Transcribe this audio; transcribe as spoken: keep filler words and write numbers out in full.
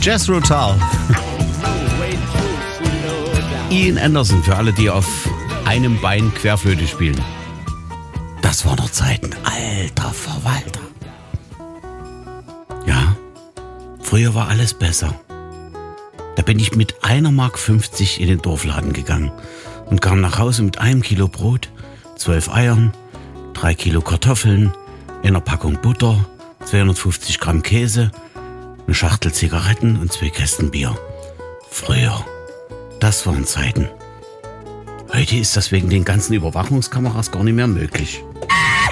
Jethro Tull. Ian Anderson, für alle, die auf einem Bein Querflöte spielen. Das war noch Zeiten, alter Verwalter. Ja, früher war alles besser. Da bin ich mit einer Mark fünfzig in den Dorfladen gegangen und kam nach Hause mit einem Kilo Brot, zwölf Eiern, drei Kilo Kartoffeln, einer Packung Butter, zweihundertfünfzig Gramm Käse, eine Schachtel Zigaretten und zwei Kästen Bier. Früher, das waren Zeiten. Heute ist das wegen den ganzen Überwachungskameras gar nicht mehr möglich.